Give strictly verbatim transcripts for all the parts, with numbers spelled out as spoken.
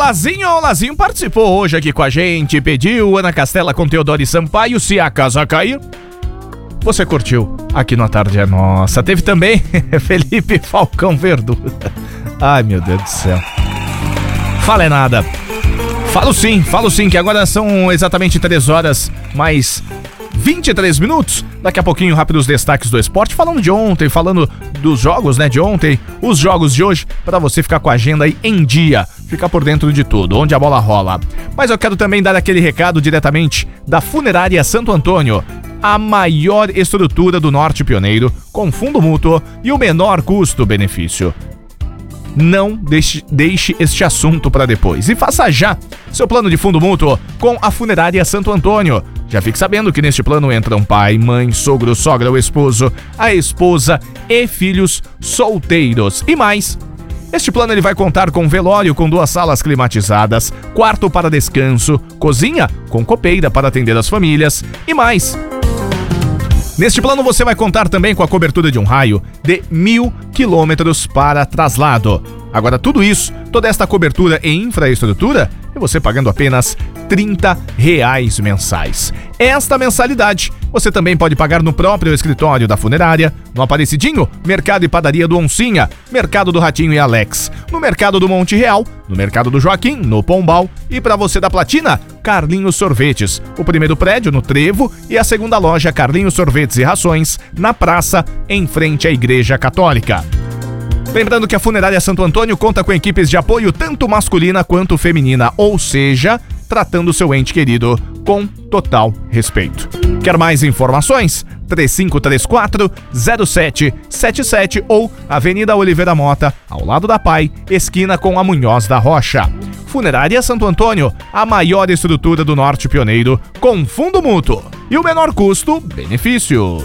Lazinho, Lazinho participou hoje aqui com a gente, pediu Ana Castela com Teodoro e Sampaio, Se a Casa Cair. Você curtiu aqui no A Tarde é Nossa. Teve também Felipe Falcão Verdura. Ai, meu Deus do céu. Fala é nada. Falo sim, falo sim, que agora são exatamente três horas mais vinte e três minutos. Daqui a pouquinho, rápido os destaques do esporte, falando de ontem, falando dos jogos, né, de ontem, os jogos de hoje, para você ficar com a agenda aí em dia, ficar por dentro de tudo, onde a bola rola. Mas eu quero também dar aquele recado diretamente da Funerária Santo Antônio, a maior estrutura do Norte Pioneiro, com fundo mútuo e o menor custo-benefício. Não deixe, deixe este assunto para depois e faça já seu plano de fundo mútuo com a Funerária Santo Antônio. Já fique sabendo que neste plano entram pai, mãe, sogro, sogra, o esposo, a esposa e filhos solteiros e mais. Este plano ele vai contar com velório com duas salas climatizadas, quarto para descanso, cozinha com copeira para atender as famílias e mais. Neste plano você vai contar também com a cobertura de um raio de mil quilômetros para traslado. Agora tudo isso, toda esta cobertura e infraestrutura, e você pagando apenas trinta reais mensais. Esta mensalidade você também pode pagar no próprio escritório da funerária, no Aparecidinho, Mercado e Padaria do Oncinha, Mercado do Ratinho e Alex, no Mercado do Monte Real, no Mercado do Joaquim, no Pombal e para você da Platina, Carlinhos Sorvetes, o primeiro prédio no Trevo e a segunda loja Carlinhos Sorvetes e Rações na praça em frente à Igreja Católica. Lembrando que a Funerária Santo Antônio conta com equipes de apoio tanto masculina quanto feminina, ou seja, tratando seu ente querido com total respeito. Quer mais informações? três cinco três quatro, zero sete sete sete ou Avenida Oliveira Mota, ao lado da Pai, esquina com a Munhoz da Rocha. Funerária Santo Antônio, a maior estrutura do Norte Pioneiro, com fundo mútuo e o menor custo-benefício.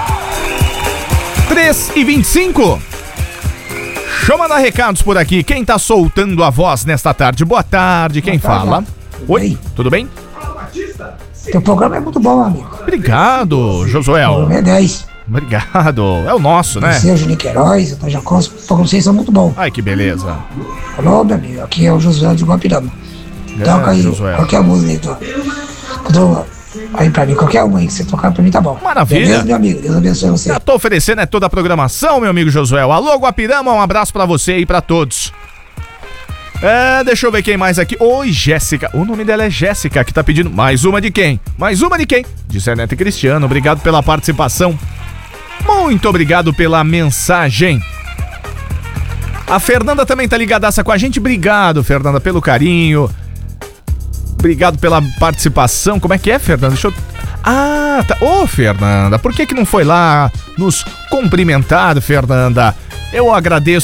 três e vinte e cinco. Deixa eu mandar recados por aqui. Quem tá soltando a voz nesta tarde? Boa tarde, quem Boa tarde, fala? Oi, bem? tudo bem? Teu programa é muito bom, amigo. Obrigado, Josuel. É dez. Obrigado, é o nosso, né? Você, o Juninho Queiroz, o Tajá Costa, os programas vocês são muito bons. Ai, que beleza. Falou, meu amigo, aqui é o Josué de Guapirama. Toca aí, Josué. qualquer música aí, tô, tô, aí pra mim, qualquer uma aí que você tocar pra mim tá bom. Maravilha. Beleza, meu amigo, Deus abençoe você. Já tô oferecendo é toda a programação, meu amigo Josuel. Alô, Guapirama, um abraço pra você e pra todos. É, deixa eu ver quem mais aqui. Oi, Jéssica. O nome dela é Jéssica, que tá pedindo mais uma de quem? Mais uma de quem? De Zé Neto e Cristiano. Obrigado pela participação. Muito obrigado pela mensagem. A Fernanda também tá ligadaça com a gente. Obrigado, Fernanda, pelo carinho. Obrigado pela participação. Como é que é, Fernanda? Deixa eu... Ah, tá. Ô, Fernanda, por que que não foi lá nos cumprimentar, Fernanda? Eu agradeço